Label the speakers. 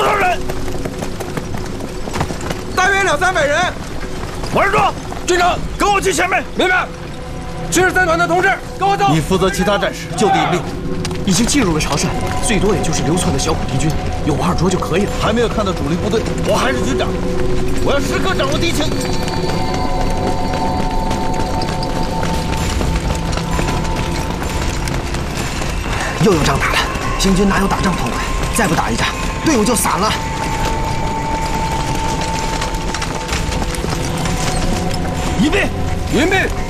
Speaker 1: 多少人？
Speaker 2: 大约200-300人。
Speaker 1: 往上撞！军长，跟我去前面。
Speaker 2: 明白。73团的同志，跟我走。
Speaker 3: 你负责其他战士，就地引兵。
Speaker 4: 已经进入了潮汕，最多也就是流窜的小股敌军，有2捉就可以了。
Speaker 3: 还没有看到主力部队，我还是军长，我要时刻掌握敌情。
Speaker 4: 又有仗打了，行军哪有打仗痛快？再不打一仗，队伍就散了。
Speaker 1: 迎兵，
Speaker 2: 迎兵。